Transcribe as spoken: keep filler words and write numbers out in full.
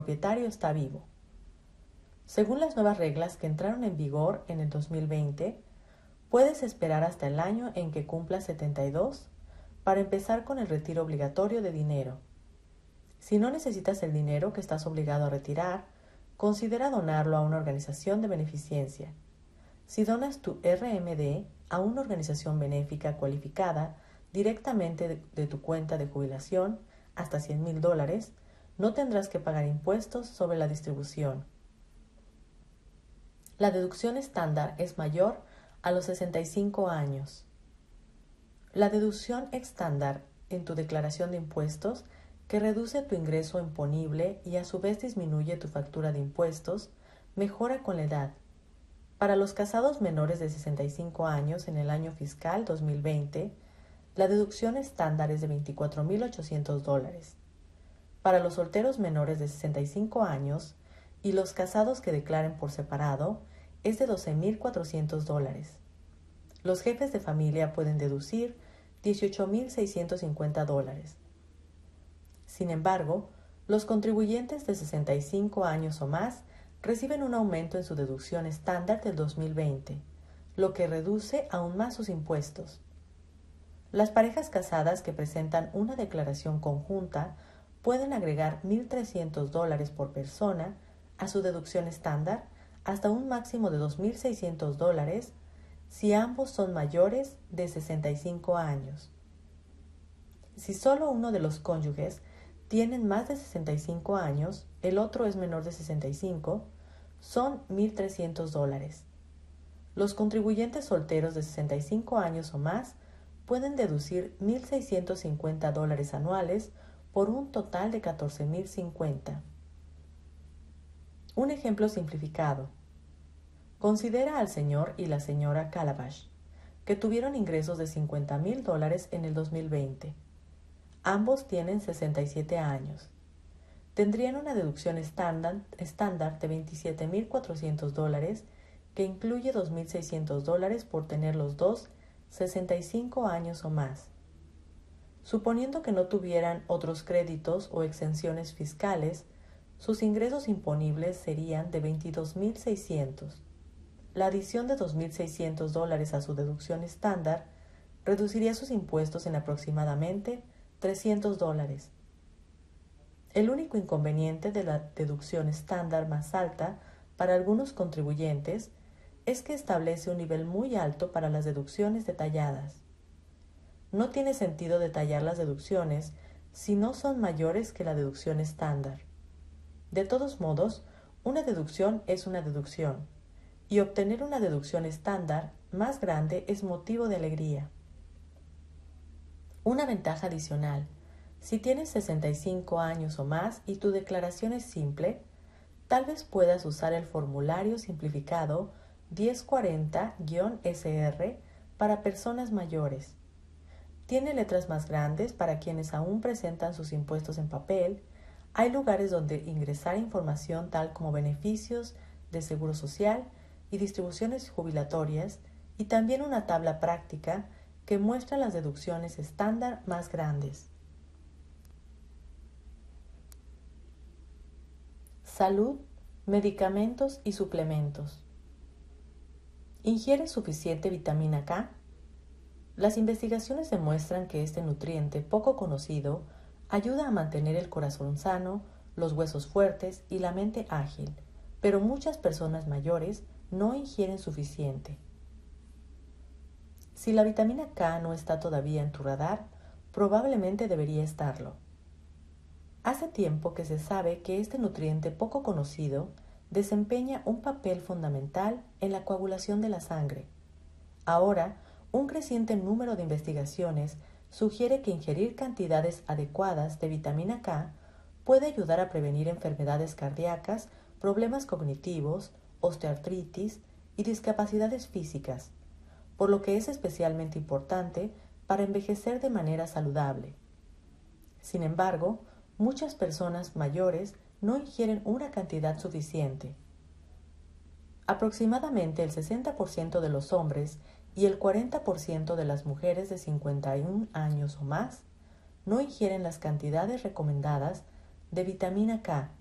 propietario está vivo. Según las nuevas reglas que entraron en vigor en el dos mil veinte, puedes esperar hasta el año en que cumplas setenta y dos para empezar con el retiro obligatorio de dinero. Si no necesitas el dinero que estás obligado a retirar, considera donarlo a una organización de beneficencia. Si donas tu R M D a una organización benéfica cualificada directamente de, de tu cuenta de jubilación, hasta cien mil dólares, no tendrás que pagar impuestos sobre la distribución. La deducción estándar es mayor a los sesenta y cinco años. La deducción estándar en tu declaración de impuestos, que reduce tu ingreso imponible y a su vez disminuye tu factura de impuestos, mejora con la edad. Para los casados menores de sesenta y cinco años en el año fiscal dos mil veinte, la deducción estándar es de veinticuatro mil ochocientos dólares. Para los solteros menores de sesenta y cinco años y los casados que declaren por separado, es de doce mil cuatrocientos dólares. Los jefes de familia pueden deducir dieciocho mil seiscientos cincuenta dólares. Sin embargo, los contribuyentes de sesenta y cinco años o más reciben un aumento en su deducción estándar del dos mil veinte, lo que reduce aún más sus impuestos. Las parejas casadas que presentan una declaración conjunta pueden agregar mil trescientos dólares por persona a su deducción estándar hasta un máximo de dos mil seiscientos dólares si ambos son mayores de sesenta y cinco años. Si solo uno de los cónyuges tienen más de sesenta y cinco años, el otro es menor de sesenta y cinco, son mil trescientos dólares. Los contribuyentes solteros de sesenta y cinco años o más pueden deducir mil seiscientos cincuenta dólares anuales por un total de catorce mil cincuenta. Un ejemplo simplificado. Considera al señor y la señora Calabash, que tuvieron ingresos de cincuenta mil dólares en el dos mil veinte. Ambos tienen sesenta y siete años. Tendrían una deducción estándar, estándar de veintisiete mil cuatrocientos dólares, que incluye dos mil seiscientos dólares por tener los dos sesenta y cinco años o más. Suponiendo que no tuvieran otros créditos o exenciones fiscales, sus ingresos imponibles serían de veintidós mil seiscientos. La adición de dos mil seiscientos dólares a su deducción estándar reduciría sus impuestos en aproximadamente trescientos dólares. El único inconveniente de la deducción estándar más alta para algunos contribuyentes es que establece un nivel muy alto para las deducciones detalladas. No tiene sentido detallar las deducciones si no son mayores que la deducción estándar. De todos modos, una deducción es una deducción, y obtener una deducción estándar más grande es motivo de alegría. Una ventaja adicional: si tienes sesenta y cinco años o más y tu declaración es simple, tal vez puedas usar el formulario simplificado diez cuarenta S R para personas mayores. Tiene letras más grandes para quienes aún presentan sus impuestos en papel. Hay lugares donde ingresar información tal como beneficios de seguro social y distribuciones jubilatorias, y también una tabla práctica que muestra las deducciones estándar más grandes. Salud, medicamentos y suplementos. ¿Ingieres suficiente vitamina K? Las investigaciones demuestran que este nutriente poco conocido ayuda a mantener el corazón sano, los huesos fuertes y la mente ágil, pero muchas personas mayores no ingieren suficiente. Si la vitamina K no está todavía en tu radar, probablemente debería estarlo. Hace tiempo que se sabe que este nutriente poco conocido desempeña un papel fundamental en la coagulación de la sangre. Ahora, un creciente número de investigaciones sugiere que ingerir cantidades adecuadas de vitamina K puede ayudar a prevenir enfermedades cardíacas, problemas cognitivos, osteoartritis y discapacidades físicas, por lo que es especialmente importante para envejecer de manera saludable. Sin embargo, muchas personas mayores no ingieren una cantidad suficiente. Aproximadamente el sesenta por ciento de los hombres y el cuarenta por ciento de las mujeres de cincuenta y un años o más no ingieren las cantidades recomendadas de vitamina K